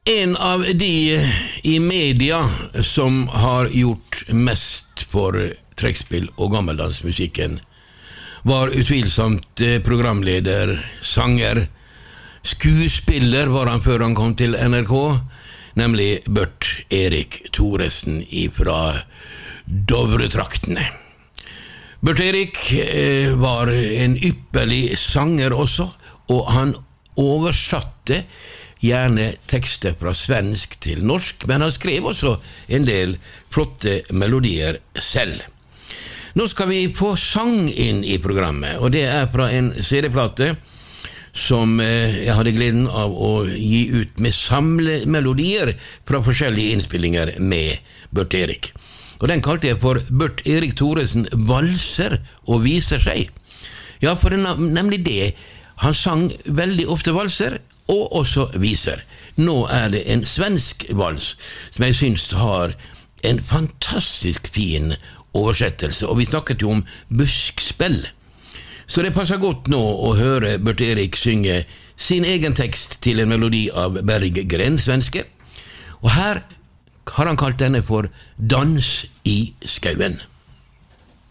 En av de i media som har gjort mest for trekkspill og gammeldansmusikken var utvilsomt programleder, sanger, skuespiller var han før han kom til NRK, nemlig Bert-Erik Thoresen fra Dovretraktene. Bert-Erik var en ypperlig sanger også, og han oversatte gjerne tekster fra svensk til norsk, men han skrev også en del flotte melodier selv. Nå skal vi få sang inn i programmet, og det fra en CD-plate som jeg hadde gleden av å gi ut med samlemelodier fra forskjellige innspillinger med Bert-Erik. Og den kalte jeg for Bert-Erik Thoresen valser og viser seg. Ja, for det nemlig det. Han sang veldig ofte valser, og også viser. Nå det en svensk vals, som jeg synes har en fantastisk fin oversettelse, og vi snakket jo om buskspill. Så det passer godt nå å høre Bert-Erik synge sin egen tekst til en melodi av Berggren, svenske, og her har han kalt denne for Dans i skauen.